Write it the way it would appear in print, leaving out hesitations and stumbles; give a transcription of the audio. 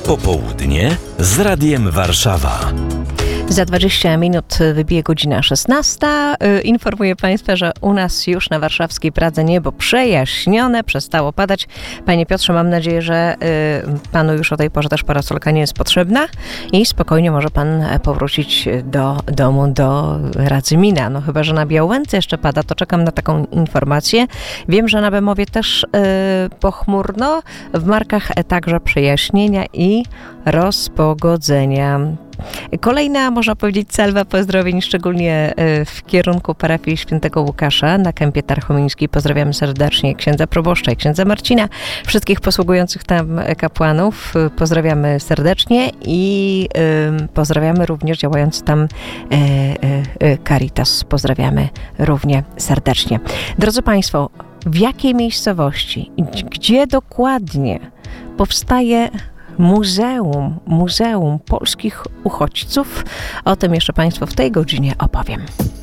Popołudnie z Radiem Warszawa. Za 20 minut wybije godzina 16. Informuję Państwa, że u nas już na warszawskiej Pradze niebo przejaśnione, przestało padać. Panie Piotrze, mam nadzieję, że Panu już o tej porze też parasolka nie jest potrzebna i spokojnie może Pan powrócić do domu, do Radzymina. No chyba, że na Białęce jeszcze pada, to czekam na taką informację. Wiem, że na Bemowie też pochmurno, w Markach także przejaśnienia i rozpogodzenia. Kolejna, można powiedzieć, salwa pozdrowień, szczególnie w kierunku parafii Świętego Łukasza na Kępie Tarchomińskiej. Pozdrawiamy serdecznie księdza proboszcza i księdza Marcina, wszystkich posługujących tam kapłanów. Pozdrawiamy serdecznie i pozdrawiamy również działający tam Caritas. Pozdrawiamy równie serdecznie. Drodzy Państwo, w jakiej miejscowości, gdzie dokładnie powstaje Muzeum Polskich Uchodźców? O tym jeszcze Państwu w tej godzinie opowiem.